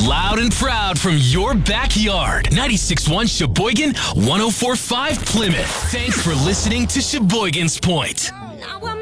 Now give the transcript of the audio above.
loud and proud from your backyard. 96.1 Sheboygan, 104.5 Plymouth. Thanks for listening to Sheboygan's Point. Now I'm